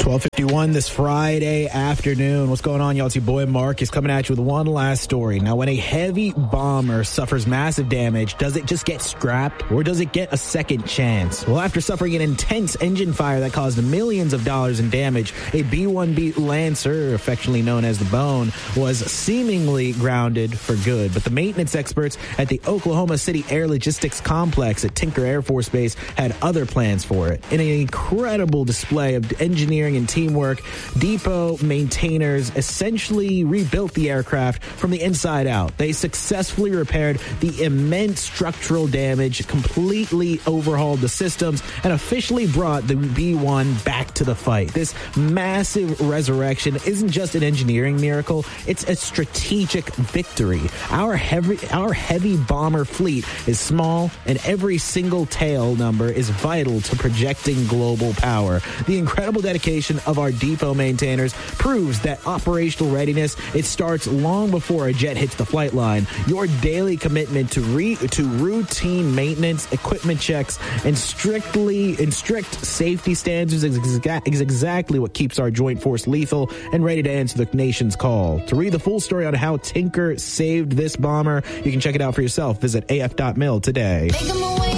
12:51 this Friday afternoon. What's going on, y'all? It's your boy Mark is coming at you with one last story. Now, when a heavy bomber suffers massive damage, does it just get scrapped or does it get a second chance? Well, after suffering an intense engine fire that caused millions of dollars in damage, a B-1B Lancer, affectionately known as the Bone, was seemingly grounded for good. But the maintenance experts at the Oklahoma City Air Logistics Complex at Tinker Air Force Base had other plans for it. In an incredible display of engineering and teamwork, depot maintainers essentially rebuilt the aircraft from the inside out. They successfully repaired the immense structural damage, completely overhauled the systems, and officially brought the B-1 back to the fight. This massive resurrection isn't just an engineering miracle, it's a strategic victory. Our heavy bomber fleet is small, and every single tail number is vital to projecting global power. The incredible dedication of our depot maintainers proves that operational readiness, it starts long before a jet hits the flight line. Your daily commitment to routine maintenance, equipment checks, and strict safety standards is exactly what keeps our joint force lethal and ready to answer the nation's call. To read the full story on how Tinker saved this bomber, you can check it out for yourself. Visit af.mil today.